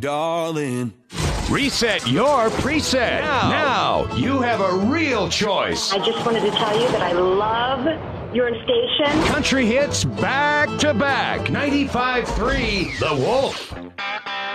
darling. Reset your preset. Now you have a real choice. I just wanted to tell you that I love your station. Country hits back to back. 95.3 The Wolf.